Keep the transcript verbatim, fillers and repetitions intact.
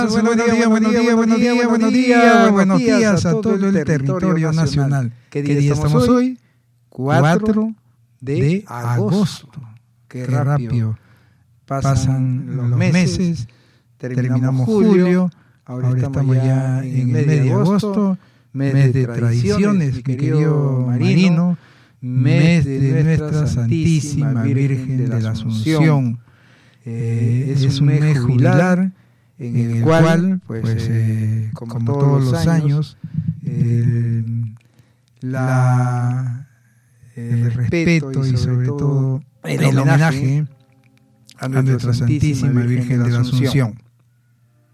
Buenos días, buenos días, buenos días, buenos días, buenos días a todo el territorio nacional. ¿Qué día estamos hoy? cuatro de agosto. Qué rápido pasan los meses, terminamos julio, ahora estamos ya en el mes de agosto, mes de tradiciones, mi querido Marino, mes de nuestra Santísima Virgen de la Asunción. Eh, es un mes jubilar en el cual, pues, eh, como, como todos los años, eh, la, el respeto y sobre todo el homenaje a nuestra Santísima Virgen de la Asunción.